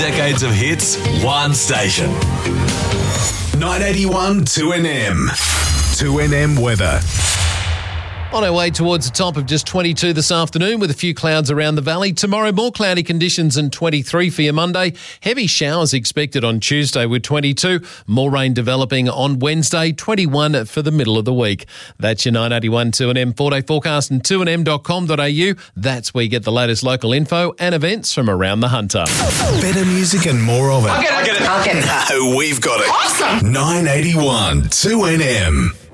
decades of hits, one station. 981 2NM. 2NM weather. On our way towards the top of just 22 this afternoon with a few clouds around the valley. Tomorrow, more cloudy conditions and 23 for your Monday. Heavy showers expected on Tuesday with 22. More rain developing on Wednesday, 21 for the middle of the week. That's your 981 2NM 4-day forecast and 2nm.com.au. That's where you get the latest local info and events from around the Hunter. Better music and more of it. I'll get it. No, we've got it. Awesome. 981 2NM.